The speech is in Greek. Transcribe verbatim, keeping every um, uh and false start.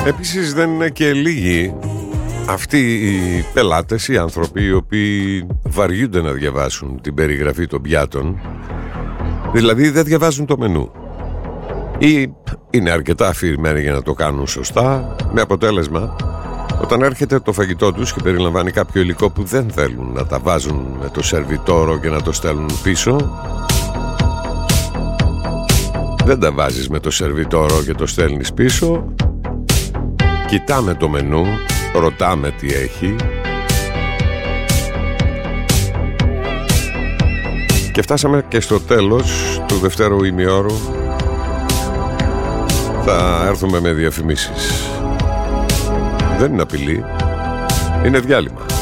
Επίσης δεν είναι και λίγοι αυτοί οι πελάτες, οι άνθρωποι οι οποίοι βαριούνται να διαβάσουν την περιγραφή των πιάτων. Δηλαδή δεν διαβάζουν το μενού ή είναι αρκετά αφηρημένοι για να το κάνουν σωστά, με αποτέλεσμα όταν έρχεται το φαγητό τους και περιλαμβάνει κάποιο υλικό που δεν θέλουν να τα βάζουν με το σερβιτόρο και να το στέλνουν πίσω, δεν τα βάζεις με το σερβιτόρο και το στέλνεις πίσω. Κοιτάμε το μενού, ρωτάμε τι έχει και φτάσαμε και στο τέλος του δευτέρου ημιώρου. Θα έρθουμε με διαφημίσεις. Δεν είναι απειλή, είναι διάλειμμα.